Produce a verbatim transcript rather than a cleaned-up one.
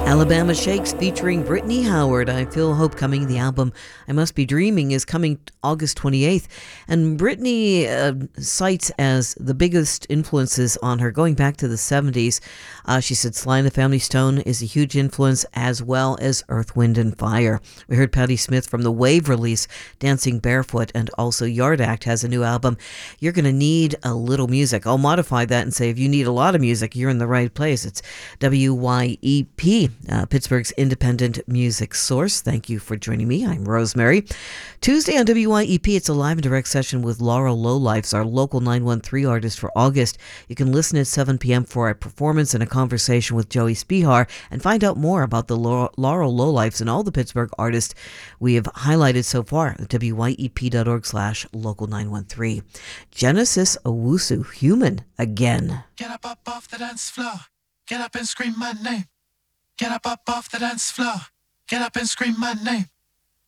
Alabama Shakes featuring Brittany Howard. I Feel Hope Coming. The album I Must Be Dreaming is coming August twenty-eighth. And Brittany uh, cites as the biggest influences on her going back to the seventies. Uh, she said Sly and the Family Stone is a huge influence, as well as Earth, Wind and Fire. We heard Patti Smith from the Wave release, Dancing Barefoot, and also Yard Act has a new album. You're going to need a little music. I'll modify that and say if you need a lot of music, you're in the right place. It's W Y E P. Uh, Pittsburgh's independent music source. Thank you for joining me. I'm Rosemary. Tuesday on W Y E P, it's a live and direct session with Laurel Lowlifes, our local nine one three artist for August. You can listen at seven p.m. for a performance and a conversation with Joey Spihar and find out more about the Laurel Lowlifes and all the Pittsburgh artists we have highlighted so far at W Y E P dot org slash local nine one three. Genesis Owusu, Human Again. Get up, up off the dance floor. Get up and scream my name. Get up, up off the dance floor. Get up and scream my name.